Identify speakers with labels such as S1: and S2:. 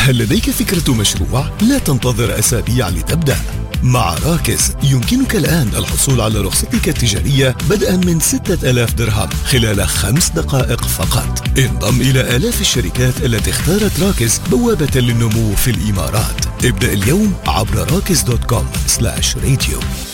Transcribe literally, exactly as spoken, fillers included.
S1: هل لديك فكرة مشروع؟ لا تنتظر أسابيع لتبدأ. مع راكز يمكنك الآن الحصول على رخصتك التجارية بدءا من ستة آلاف درهم خلال خمس دقائق فقط. انضم إلى آلاف الشركات التي اختارت راكز بوابة للنمو في الإمارات. ابدأ اليوم عبر راكز دوت كوم سلاش راديو.